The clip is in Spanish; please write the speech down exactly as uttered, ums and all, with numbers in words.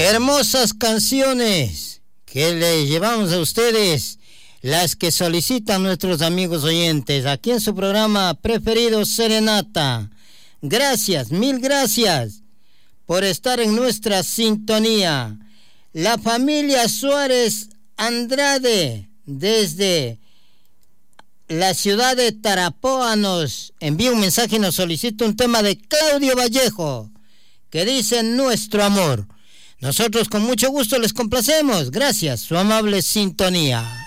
Hermosas canciones que le llevamos a ustedes, las que solicitan nuestros amigos oyentes, aquí en su programa preferido, Serenata. Gracias, mil gracias por estar en nuestra sintonía. La familia Suárez Andrade, desde la ciudad de Tarapoa, nos envía un mensaje y nos solicita un tema de Claudio Vallejo, que dice Nuestro Amor. Nosotros con mucho gusto les complacemos. Gracias, su amable sintonía.